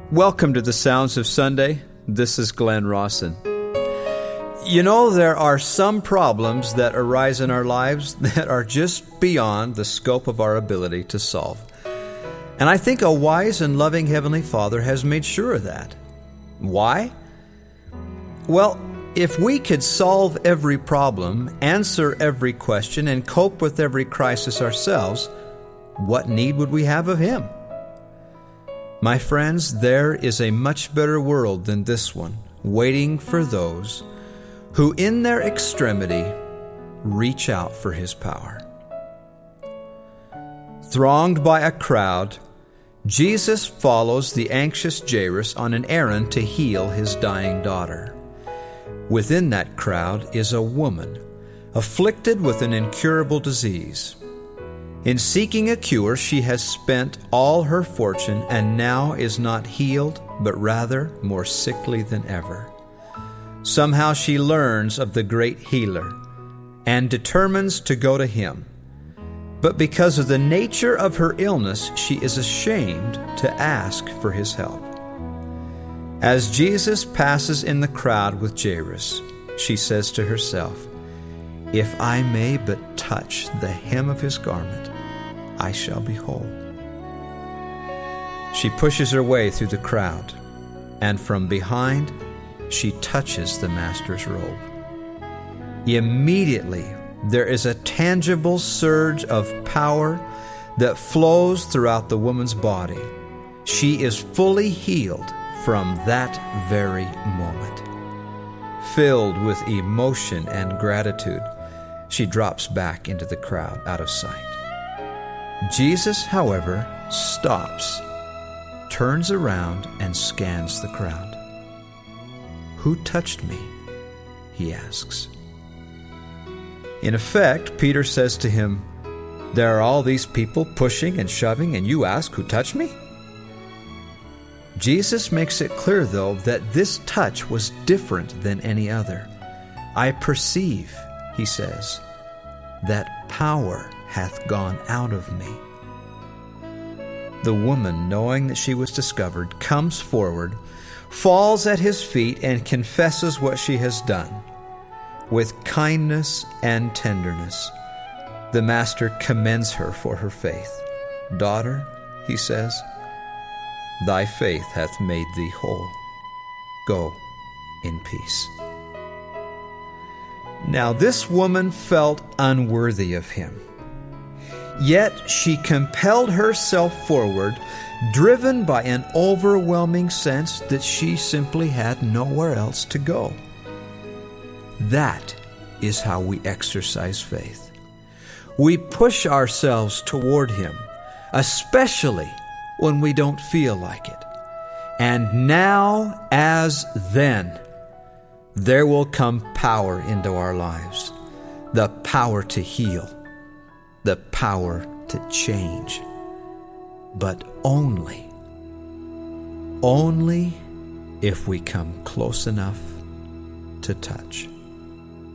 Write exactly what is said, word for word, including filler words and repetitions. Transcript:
Welcome to the Sounds of Sunday. This is Glenn Rawson. You know, there are some problems that arise in our lives that are just beyond the scope of our ability to solve. And I think a wise and loving Heavenly Father has made sure of that. Why? Well, if we could solve every problem, answer every question, and cope with every crisis ourselves, what need would we have of Him? My friends, there is a much better world than this one, waiting for those who in their extremity reach out for His power. Thronged by a crowd, Jesus follows the anxious Jairus on an errand to heal his dying daughter. Within that crowd is a woman afflicted with an incurable disease. In seeking a cure, she has spent all her fortune and now is not healed, but rather more sickly than ever. Somehow she learns of the great healer and determines to go to Him. But because of the nature of her illness, she is ashamed to ask for His help. As Jesus passes in the crowd with Jairus, she says to herself, "If I may but touch the hem of His garment, I shall be whole." She pushes her way through the crowd, and from behind, she touches the Master's robe. Immediately, there is a tangible surge of power that flows throughout the woman's body. She is fully healed from that very moment. Filled with emotion and gratitude, she drops back into the crowd out of sight. Jesus, however, stops, turns around, and scans the crowd. "Who touched me?" he asks. In effect, Peter says to him, "There are all these people pushing and shoving, and you ask, 'Who touched me?'" Jesus makes it clear, though, that this touch was different than any other. "I perceive," he says, "that power hath gone out of me." The woman, knowing that she was discovered, comes forward, falls at His feet, and confesses what she has done. With kindness and tenderness, the Master commends her for her faith. "Daughter," he says, "thy faith hath made thee whole. Go in peace." Now this woman felt unworthy of Him. Yet she compelled herself forward, driven by an overwhelming sense that she simply had nowhere else to go. That is how we exercise faith. We push ourselves toward Him, especially when we don't feel like it. And now, as then, there will come power into our lives, the power to heal, the power to change, but only, only if we come close enough to touch.